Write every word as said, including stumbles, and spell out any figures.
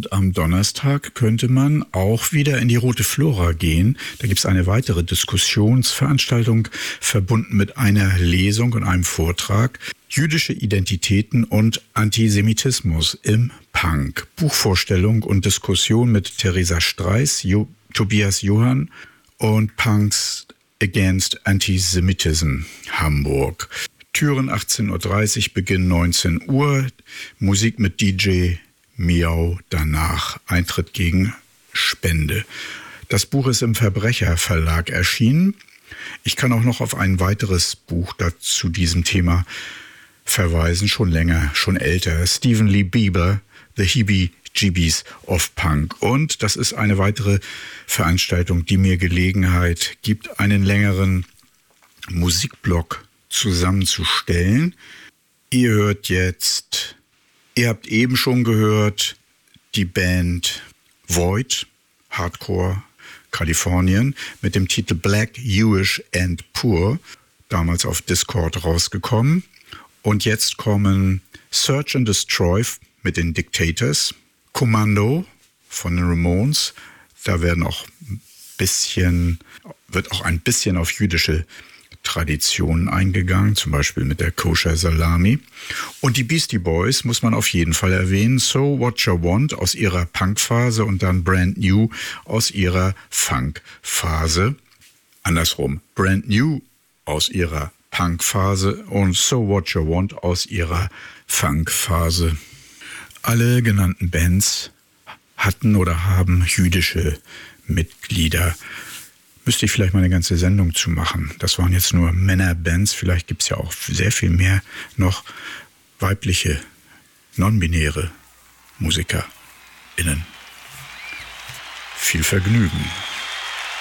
Und am Donnerstag könnte man auch wieder in die Rote Flora gehen. Da gibt es eine weitere Diskussionsveranstaltung, verbunden mit einer Lesung und einem Vortrag. Jüdische Identitäten und Antisemitismus im Punk. Buchvorstellung und Diskussion mit Theresa Streis, jo- Tobias Johann und Punks Against Antisemitism Hamburg. Türen achtzehn Uhr dreißig, Beginn neunzehn Uhr. Musik mit D J Miau danach. Eintritt gegen Spende. Das Buch ist im Verbrecherverlag erschienen. Ich kann auch noch auf ein weiteres Buch dazu diesem Thema verweisen, schon länger, schon älter. Stephen Lee Bieber, The Heebie-Jeebies of Punk. Und das ist eine weitere Veranstaltung, die mir Gelegenheit gibt, einen längeren Musikblock zusammenzustellen. Ihr hört jetzt, ihr habt eben schon gehört, die Band Void, Hardcore, Kalifornien, mit dem Titel Black, Jewish and Poor, damals auf Discord rausgekommen. Und jetzt kommen Search and Destroy mit den Dictators, Commando von den Ramones, da werden auch ein bisschen, wird auch ein bisschen auf jüdische Traditionen eingegangen, zum Beispiel mit der Kosher Salami. Und die Beastie Boys muss man auf jeden Fall erwähnen. So What You Want aus ihrer Punkphase und dann Brand New aus ihrer Funkphase. Andersrum, Brand New aus ihrer Punkphase und So What You Want aus ihrer Funkphase. Alle genannten Bands hatten oder haben jüdische Mitglieder. Müsste ich vielleicht mal eine ganze Sendung zu machen. Das waren jetzt nur Männerbands. Vielleicht gibt es ja auch sehr viel mehr noch weibliche, non-binäre MusikerInnen. Viel Vergnügen.